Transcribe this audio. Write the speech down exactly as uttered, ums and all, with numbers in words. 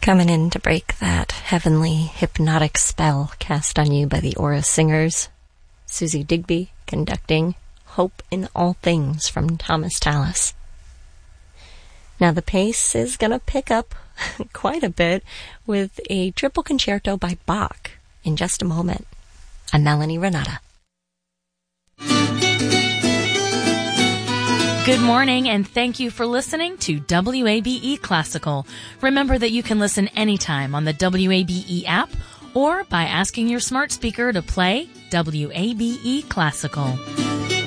Coming in to break that heavenly hypnotic spell cast on you by the Aura Singers, Susie Digby conducting Hope in All Things from Thomas Tallis. Now the pace is going to pick up quite a bit with a triple concerto by Bach in just a moment. I'm Melanie Renata. Good morning, and thank you for listening to W A B E Classical. Remember that you can listen anytime on the W A B E app or by asking your smart speaker to play W A B E Classical.